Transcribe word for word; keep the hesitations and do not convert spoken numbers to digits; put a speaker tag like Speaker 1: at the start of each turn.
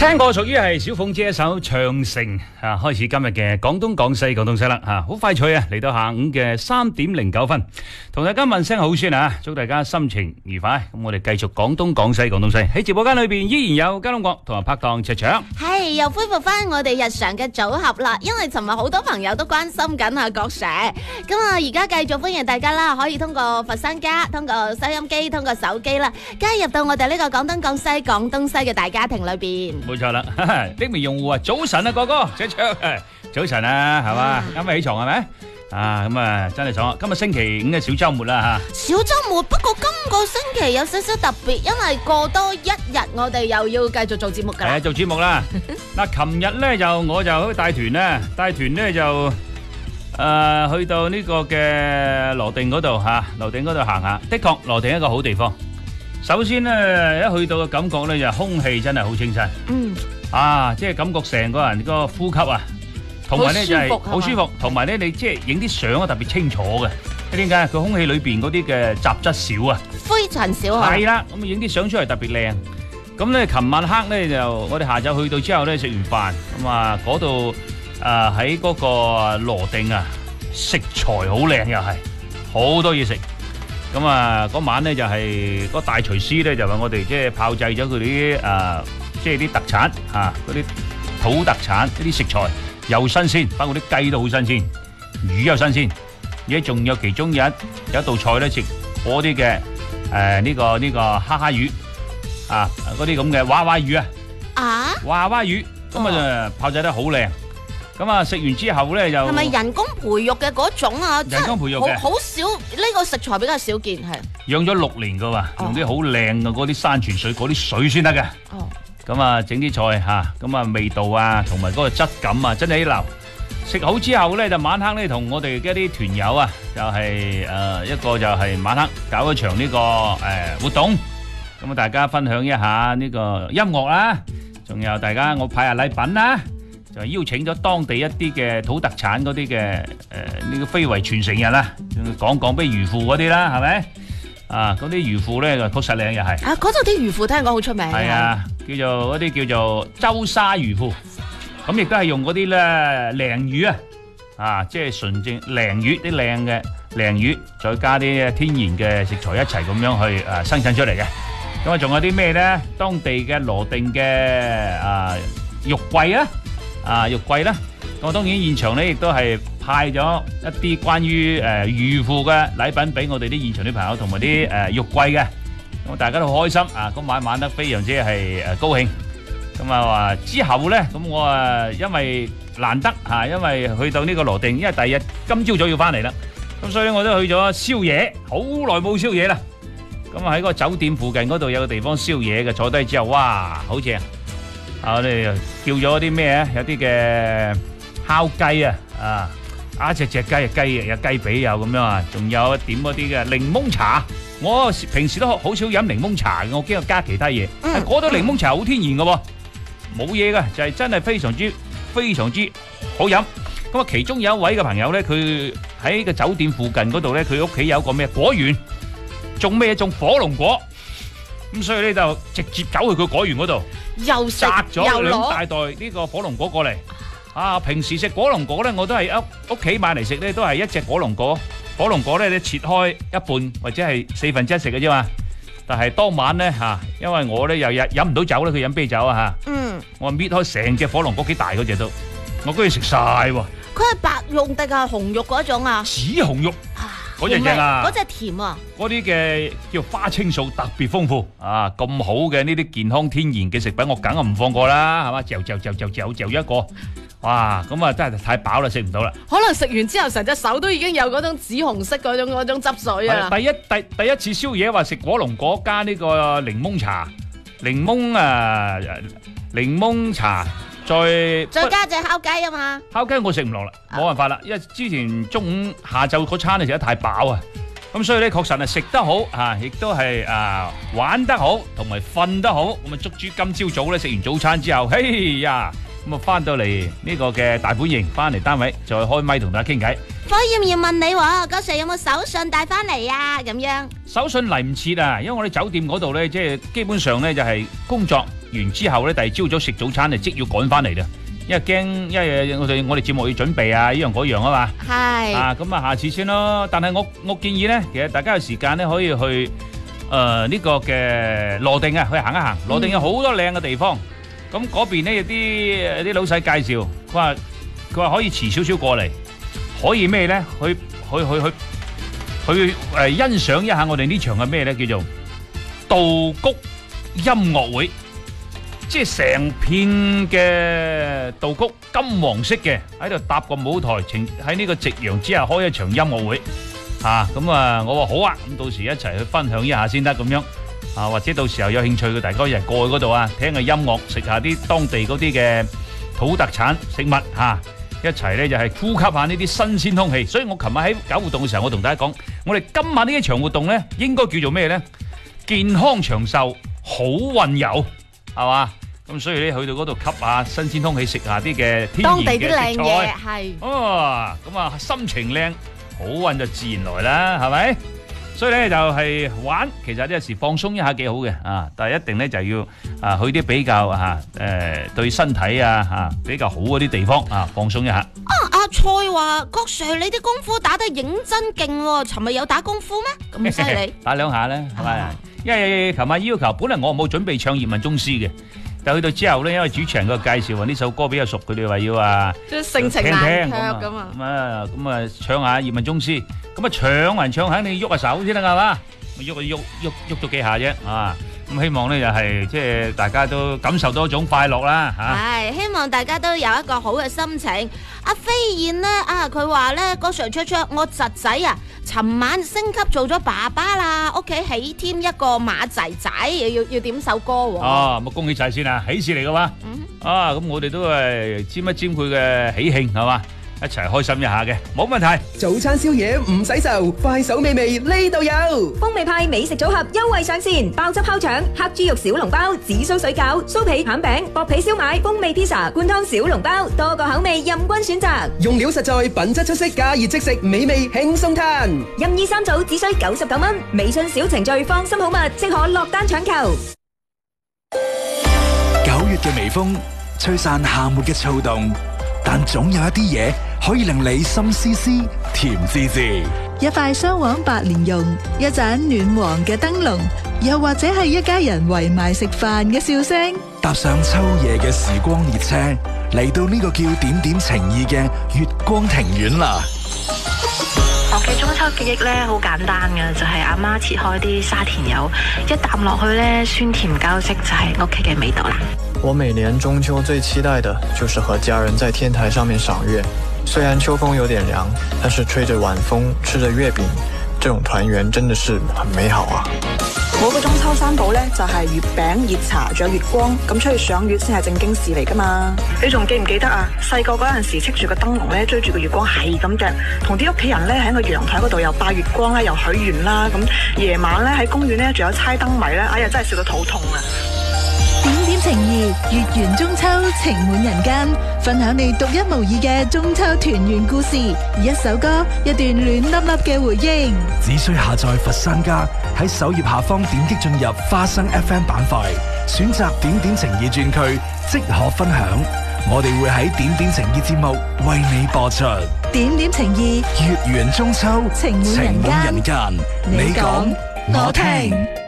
Speaker 1: 聽過屬於係小鳳姐一首唱成啊，開始今日嘅廣東廣西廣東西啦吓，好快脆啊！嚟到下午嘅三點零九分，同大家問聲好先啊，祝大家心情愉快。咁我哋繼續廣東廣西廣東西，喺直播間裏邊依然有嘉東國同埋拍檔卓卓，
Speaker 2: 係又恢復翻我哋日常嘅組合啦。因為尋日好多朋友都關心緊啊郭 Sir，咁啊而家繼續歡迎大家啦，可以通過佛山加、通過收音機、通過手機啦，加入到我哋呢個廣東廣西廣東西嘅大家庭裏邊。
Speaker 1: 冇錯啦，匿名用戶啊，早晨啊，哥哥，卓卓，早晨啊，係嘛？啱啱起床係咪？啊，咁啊，真係爽！今日星期五嘅小周末啦
Speaker 2: 吓，小周末。不過今個星期有少少特別，因為過多一日我哋又要繼續做節目噶啦。
Speaker 1: 係啊，做節目啦。嗱，琴日咧就我就去帶團啦，帶團咧就誒去到呢個嘅羅定嗰度吓，羅定嗰度行下。的確，羅定一個好地方。首先咧，一去到嘅感覺咧就空氣真係好清新。嗯。啊，即係感覺成個人個呼吸啊，同埋咧就係好舒服，同埋咧你即係影啲相啊特別清楚嘅。點解？佢空氣裏邊嗰啲嘅雜質少啊，
Speaker 2: 灰塵少啊。係
Speaker 1: 啦，咁啊影啲相出嚟特別靚。咁咧，琴晚黑咧就我哋下晝去到之後咧食完飯，咁啊嗰度誒喺嗰個羅定啊，食材好靚又係好多嘢食。咁啊嗰晚咧就係嗰大廚師咧就話我哋即係炮製咗佢啲誒。即係啲特產嚇，嗰啲土特產，呢啲食材又新鮮，包括啲雞都好新鮮，魚又新鮮，而家仲有其中有一有一道菜咧，食嗰啲嘅誒呢個呢個蝦蝦魚啊，嗰啲咁嘅娃娃魚啊，啊娃娃魚，咁啊炮製得好靚，咁啊食完之後咧就係咪
Speaker 2: 人工培育嘅嗰種啊？
Speaker 1: 人工培育嘅，
Speaker 2: 好好少呢個食材比較少見係。
Speaker 1: 養咗六年噶嘛，用啲好靚嘅嗰啲山泉水，嗰啲水先得嘅。哦。咁啊，整啲菜吓，咁啊味道啊，同埋嗰個質感啊，真係一流。食好之後咧，就晚黑咧同我哋一啲團友啊，就係誒一個就係晚黑搞一場呢個誒活動，咁啊大家分享一下呢個音樂啦，仲有大家我派下禮品啦，就邀請咗當地一啲嘅土特產嗰啲嘅誒呢個非遺傳承人啦，講講俾漁夫嗰啲啦，係咪？啊，嗰啲魚腐咧就確實靚又係。啊，
Speaker 2: 嗰度啲魚腐聽講好出名。
Speaker 1: 係啊，叫做嗰啲叫做周沙魚腐，咁亦都係用嗰啲咧鯪魚啊，啊，即係純正鯪魚啲靚嘅鯪魚，再加啲天然嘅食材一齊咁樣去誒生產出嚟嘅。咁啊，仲有啲咩咧？當地嘅羅定嘅啊肉桂啦，啊肉桂啦。咁啊，當然現場咧亦都係派咗一啲關於誒漁夫嘅禮品俾我哋啲現場啲朋友同埋啲誒肉桂嘅，咁大家都好開心啊！咁晚玩得非常之係誒高興。咁啊話之後咧，咁我啊因為難得嚇，因為去到呢個羅定，因為第二日今朝早要翻嚟啦，咁所以咧我都去咗宵夜，好耐冇宵夜啦。咁啊喺個酒店附近嗰度有個地方宵夜嘅，坐低之後哇，好正啊！我哋叫咗啲咩啊？有啲嘅烤雞啊，啊！啊隻隻雞啊，雞翼有雞髀有咁樣啊，仲有點嗰啲嘅檸檬茶。我平時都好少飲檸檬茶嘅，我驚我加其他嘢。嗯，嗰度檸檬茶好天然嘅喎，冇嘢嘅，就係真係非常之非常之好飲。咁啊，其中有一位嘅朋友咧，佢喺個酒店附近嗰度咧，佢屋企有個咩果園，種咩種火龍果。咁所以咧就直接走去佢果園嗰度，
Speaker 2: 又
Speaker 1: 摘咗兩大袋呢個火龍果過嚟。啊！平時食火龍果咧，我都係屋屋企買嚟食咧，都係一隻火龍果。火龍果咧，你切開一半或者係四分之一食嘅啫嘛。但係當晚咧嚇，因為我咧又日飲唔到酒咧，佢飲啤酒啊嚇。嗯。我搣開成隻火龍果幾大嗰隻都，我居然食曬喎。
Speaker 2: 佢係白肉定係紅肉嗰種啊？
Speaker 1: 紫紅肉。嗰隻正啊！
Speaker 2: 嗰隻甜啊！
Speaker 1: 嗰啲嘅叫花青素特別豐富啊！咁好嘅呢啲健康天然嘅食品，我梗係唔放過啦，係嘛？嚼嚼嚼嚼嚼嚼一個。哇！咁啊，真係太飽啦，食唔到啦。
Speaker 2: 可能食完之後，成隻手都已經有嗰種紫紅色嗰種嗰種汁水啊！
Speaker 1: 第一第第一次宵夜話食火龍果加呢個檸檬茶，檸檬啊檸檬茶，再
Speaker 2: 再加隻烤雞啊嘛！
Speaker 1: 烤雞我食唔落啦，冇辦法啦，因為之前中午下晝嗰餐咧食得太飽啊，咁所以咧確實係食得好嚇，亦都係啊玩得好，同埋瞓得好。咁啊，捉住今朝早咧食完早餐之後，嘿呀〜咁啊，翻到嚟呢個嘅大本營，翻嚟單位再開咪同大家傾偈。
Speaker 2: 火焰要問你喎，嗰時有冇手信帶翻嚟啊？咁樣
Speaker 1: 手信嚟唔切啊，因為我哋酒店嗰度咧，即係基本上咧就係工作完之後咧，第二朝早食早餐就即要趕翻嚟啦，因為驚，因為我哋我哋節目要準備啊，呢樣嗰樣啊嘛。
Speaker 2: 係
Speaker 1: 啊，咁啊，下次先咯。但係我我建議咧，其實大家有時間咧可以去誒呢個嘅羅定啊，去行一行。羅定有好多靚嘅地方。咁嗰邊咧有啲有啲老細介紹，佢話佢話可以遲少少過嚟，可以咩咧？去去去去去誒欣賞一下我哋呢場嘅咩咧？叫做稻谷音樂會，即係成片嘅稻谷金黃色嘅，喺度搭個舞台，呈喺呢個夕陽之下開一場音樂會。啊，咁啊，我話好啊，咁到時一齊去分享一下先得咁樣。啊，或者到時候有興趣嘅，大家一齊過去嗰度啊，聽下音樂，食下啲當地嗰啲嘅土特產食物嚇，一齊咧就係呼吸下呢啲新鮮空氣。所以我琴日喺搞活動嘅時候，我同大家講，我哋今晚呢一場活動咧，應該叫做咩咧？健康長壽，好運有，係嘛？咁所以咧去到嗰度吸下新鮮空氣，食下啲嘅天然
Speaker 2: 當地啲
Speaker 1: 嘅食
Speaker 2: 靚嘢
Speaker 1: 材，
Speaker 2: 係。
Speaker 1: 哦，咁啊心情靚，好運就自然來啦，係咪？所以咧就係玩，其實有時放鬆一下幾好嘅啊，但係一定咧就要啊去啲比較嚇誒對身體啊嚇比較好嗰啲地方啊放鬆一下。
Speaker 2: 啊，阿蔡話郭 Sir 你啲功夫打得認真勁喎，尋日有打功夫咩？咁犀利？
Speaker 1: 打兩下咧，係咪？因為琴日要求，本來我冇準備唱葉問宗師嘅，但去到之後咧，因為主持人個介紹話呢首歌比較熟，佢哋話要啊
Speaker 2: 即係性情
Speaker 1: 聽
Speaker 2: 難
Speaker 1: 聽
Speaker 2: 卻咁啊！
Speaker 1: 咁啊咁啊唱下葉問宗師。咁啊唱還唱，肯定喐下手先得係嘛？咪喐啊喐喐喐咗幾下啫啊！咁希望咧就係即係大家都感受到一種快樂啦嚇。
Speaker 2: 係希望大家都有一個好嘅心情。阿飛燕呢，啊，佢話咧，郭 Sir 卓卓，我侄仔啊，尋晚升級做咗爸爸啦，屋企起添一個馬仔仔，要要點首歌喎。
Speaker 1: 哦，咁恭喜晒先啊，喜事嚟嘅嘛。啊，咁我哋都係沾一沾佢嘅喜慶係嘛？一齊開心一下嘅，冇問題。
Speaker 3: 早餐宵夜唔使愁，快手美味呢度有。
Speaker 4: 風味派美食組合優惠上線，鮑汁烤腸、黑豬肉小籠包、紫蘇水餃、酥皮餡餅、薄皮燒賣、風味披薩、灌湯小籠包，多個口味任君選擇。
Speaker 3: 用料實在，品質出色，加熱即食，美味輕鬆嘆。
Speaker 4: 任意三組只需九十九蚊，微信小程序放心好物，即可落單搶購。
Speaker 5: 九月嘅微風吹散夏末嘅躁動，但總有一啲嘢可以令你心思思甜滋滋。
Speaker 6: 一塊雙黃白蓮蓉，一盞暖黃嘅燈籠，又或者係一家人圍埋食飯嘅笑聲。
Speaker 5: 搭上秋夜嘅時光列車，嚟到呢個叫點點情意嘅月光庭院啦。
Speaker 7: 我嘅中秋記憶咧好簡單嘅，就係阿媽切開啲沙田柚，一啖落去咧酸甜交織，就係屋企嘅味道啦。
Speaker 8: 我每年中秋最期待的就是和家人在天台上面賞月，雖然秋風有點涼，但是吹着晚風，吃着月餅，這種團圓真的是很美好啊！
Speaker 9: 我個中秋三寶呢，就係月餅、熱茶，仲有月光，咁出去賞月先係正經事嚟噶嘛！你仲記唔記得啊？細個嗰陣時，戚住個燈籠咧，追住個月光係咁嘅，同啲屋企人咧喺個陽台嗰度又拜月光啦，又許願啦，咁夜晚咧喺公園咧仲有猜燈謎咧，哎呀真係笑到肚痛啊！
Speaker 6: 點點情誼，月圓中秋，情滿人間。分享你獨一無二嘅中秋團圓故事，一首歌，一段暖粒粒嘅回憶。
Speaker 5: 只需下載佛山家，喺首頁下方點擊進入花生 F M 板塊，選擇點點情誼專區，即可分享。我哋會喺點點情誼節目為你播出。
Speaker 6: 點點情誼，
Speaker 5: 月圓中秋，
Speaker 6: 情滿人間。
Speaker 5: 人間，
Speaker 6: 你講，我聽。